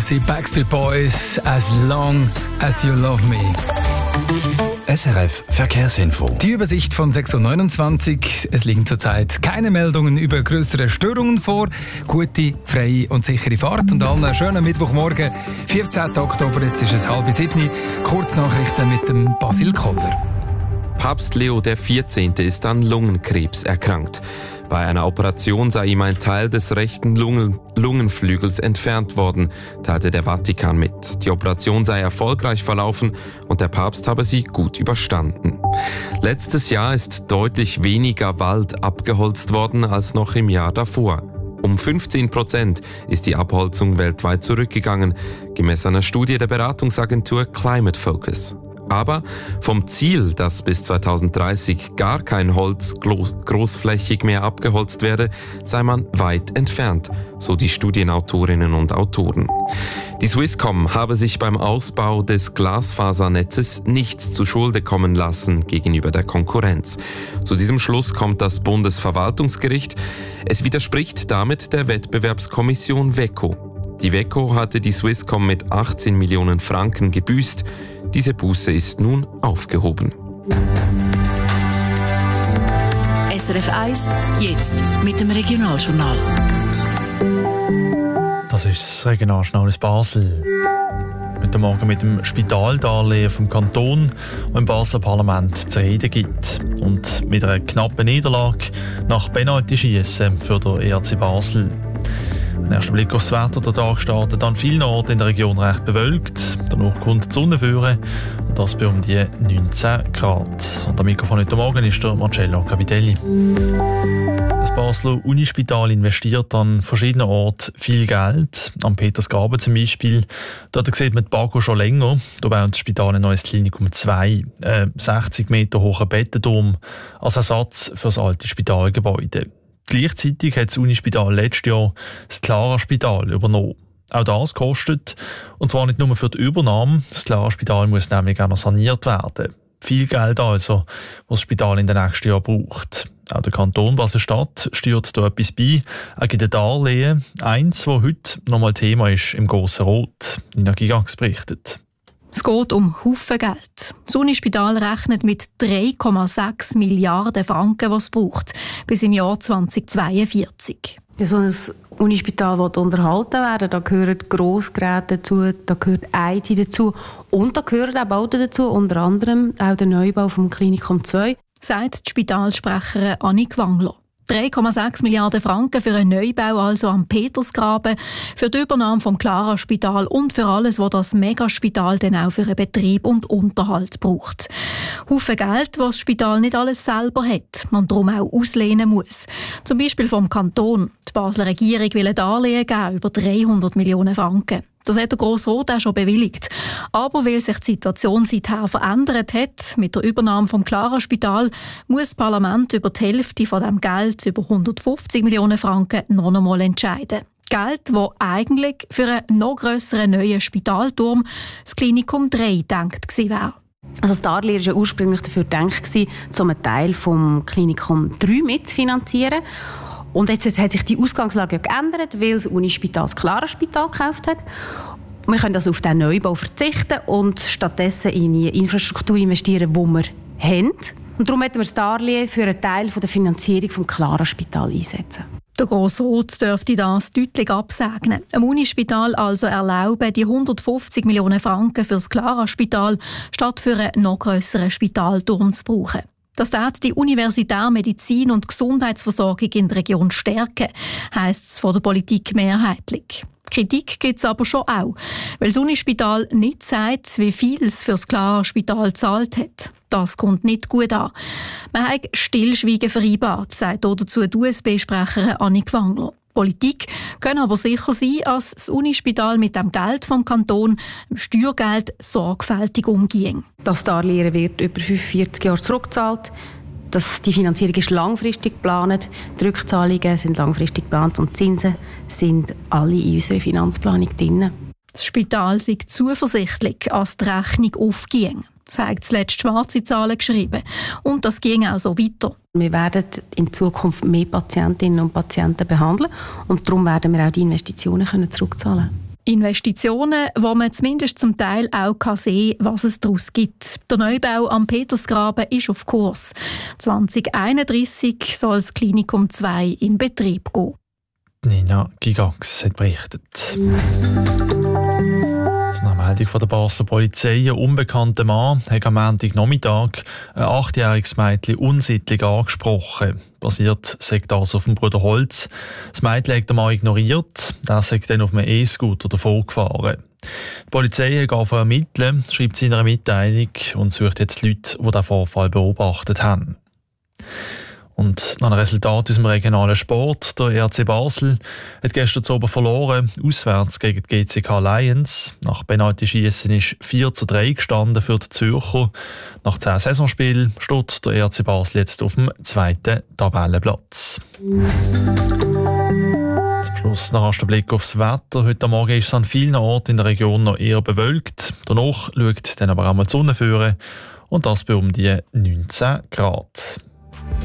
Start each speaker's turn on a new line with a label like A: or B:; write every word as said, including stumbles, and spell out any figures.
A: gewesen. Backstreet Boys, As Long As You Love Me.
B: S R F Verkehrsinfo.
A: Die Übersicht von sechs Uhr neunundzwanzig. Es liegen zurzeit keine Meldungen über größere Störungen vor. Gute, freie und sichere Fahrt und allen einen schönen Mittwochmorgen, vierzehnten Oktober. Jetzt ist es halb sieben. Kurznachrichten mit dem Basil Koller.
C: Papst Leo der vierzehnte ist an Lungenkrebs erkrankt. Bei einer Operation sei ihm ein Teil des rechten Lungen- Lungenflügels entfernt worden, teilte der Vatikan mit. Die Operation sei erfolgreich verlaufen und der Papst habe sie gut überstanden. Letztes Jahr ist deutlich weniger Wald abgeholzt worden als noch im Jahr davor. Um fünfzehn Prozent ist die Abholzung weltweit zurückgegangen, gemäß einer Studie der Beratungsagentur Climate Focus. Aber vom Ziel, dass bis zweitausenddreißig gar kein Holz groß, großflächig mehr abgeholzt werde, sei man weit entfernt, so die Studienautorinnen und Autoren. Die Swisscom habe sich beim Ausbau des Glasfasernetzes nichts zu Schulde kommen lassen gegenüber der Konkurrenz. Zu diesem Schluss kommt das Bundesverwaltungsgericht. Es widerspricht damit der Wettbewerbskommission WEKO. Die WEKO hatte die Swisscom mit achtzehn Millionen Franken gebüßt. Diese Buße ist nun aufgehoben.
D: S R F eins, jetzt mit dem Regionaljournal.
E: Das ist das Regionaljournal aus Basel. Heute Morgen mit dem Spitaldarlehen vom Kanton, das im Basler Parlament zu reden gibt. Und mit einer knappen Niederlage nach Penalty schiessen für den E R C Basel. Ein erster Blick aufs Wetter. Der Tag startet an vielen Orten in der Region recht bewölkt. Danach kommt die Sonne führen. Und das bei um die neunzehn Grad. Und am Mikrofon heute Morgen ist der Marcello Capitelli. Das Basler Unispital investiert an verschiedenen Orten viel Geld. Am Petersgaben zum Beispiel. Dort sieht man die Bago schon länger. Da baut das Spital ein neues Klinikum zwei. Ein sechzig Meter hoher Bettenturm als Ersatz für das alte Spitalgebäude. Gleichzeitig hat das Unispital letztes Jahr das Clara-Spital übernommen. Auch das kostet, und zwar nicht nur für die Übernahme. Das Clara-Spital muss nämlich auch noch saniert werden. Viel Geld also, was das Spital in den nächsten Jahren braucht. Auch der Kanton Basel-Stadt steuert da etwas bei. Er gibt ein Darlehen, eins, das heute nochmal Thema ist im Grossen Rot. Nina Gigax berichtet.
F: Es geht um Haufen Geld. Das Unispital rechnet mit drei Komma sechs Milliarden Franken, die es braucht, bis im Jahr zweitausendzweiundvierzig.
G: Ja, so ein Unispital wird unterhalten werden. Da gehören Grossgeräte dazu, da gehört I T dazu und da gehören auch Bauten dazu, unter anderem auch der Neubau vom Klinikum zwei.
F: Sagt die Spitalsprecherin Annik Wangler. drei Komma sechs Milliarden Franken für einen Neubau also am Petersgraben, für die Übernahme vom Clara-Spital und für alles, was das Megaspital dann auch für einen Betrieb und Unterhalt braucht. Haufen Geld, was das Spital nicht alles selber hat und darum auch auslehnen muss. Zum Beispiel vom Kanton. Die Basler Regierung will ein Darlehen geben über dreihundert Millionen Franken. Das hat der Grosse Rat auch schon bewilligt. Aber weil sich die Situation seither verändert hat, mit der Übernahme vom Clara-Spital, muss das Parlament über die Hälfte von dem Geld, über hundertfünfzig Millionen Franken, noch einmal entscheiden. Geld, das eigentlich für einen noch grösseren neuen Spitalturm, das Klinikum drei, gedacht gewesen wäre.
G: Also das Darlehen war ja ursprünglich dafür gedacht, um einen Teil vom Klinikum drei mitzufinanzieren. Und jetzt hat sich die Ausgangslage geändert, weil das Unispital das Clara-Spital gekauft hat. Wir können also auf diesen Neubau verzichten und stattdessen in die Infrastruktur investieren, die wir haben. Und darum hätten wir das Darlehen für einen Teil der Finanzierung des Clara-Spital einsetzen.
F: Der Grosse Rat dürfte das deutlich absegnen. Am Unispital also erlauben, die hundertfünfzig Millionen Franken für das Clara-Spital statt für einen noch grösseren Spitalturm zu brauchen. Das tut die universitäre Medizin und Gesundheitsversorgung in der Region stärken, heisst es von der Politik mehrheitlich. Kritik gibt es aber schon auch, weil das Unispital nicht sagt, wie viel es für das Clara-Spital gezahlt hat. Das kommt nicht gut an. Man hat Stillschweigen vereinbart, sagt dazu die U S B-Sprecherin Annik Wangler. Politik können aber sicher sein, dass das Unispital mit dem Geld vom Kanton, dem Steuergeld, sorgfältig umging.
G: Das Darlehen wird über fünfundvierzig Jahre zurückgezahlt. Das, die Finanzierung ist langfristig geplant, die Rückzahlungen sind langfristig geplant und die Zinsen sind alle in unserer Finanzplanung drin.
F: Das Spital sei zuversichtlich, dass die Rechnung aufging, sagt zuletzt schwarze Zahlen geschrieben. Und das ging auch so weiter.
G: Wir werden in Zukunft mehr Patientinnen und Patienten behandeln und darum werden wir auch die Investitionen können zurückzahlen.
F: Investitionen, wo man zumindest zum Teil auch sehen kann, was es daraus gibt. Der Neubau am Petersgraben ist auf Kurs. zwanzig einunddreissig soll das Klinikum zwei in Betrieb gehen.
E: Nina Gigax hat berichtet. Nach Meldung von der Basler Polizei, ein unbekannter Mann hat am Montagnachmittag ein achtjähriges Mädchen unsittlich angesprochen. Basiert sei das auf dem Bruder Holz. Das Mädchen hat den Mann ignoriert, der sei dann auf einem E-Scooter davongefahren. Die Polizei hat angefangen zu ermitteln, schreibt sie in einer Mitteilung und sucht jetzt Leute, die den Vorfall beobachtet haben. Und nach einem Resultat aus dem regionalen Sport, der R C Basel hat gestern zu Abend verloren, auswärts gegen die G C K Lions. Nach Penaltyschiessen ist vier zu drei gestanden für die Zürcher. Nach zehn Saisonspielen steht der R C Basel jetzt auf dem zweiten Tabellenplatz. Zum Schluss noch erst der Blick aufs Wetter. Heute Morgen ist es an vielen Orten in der Region noch eher bewölkt. Danach schaut dann aber auch mal die Sonne führen. Und das bei um die neunzehn Grad.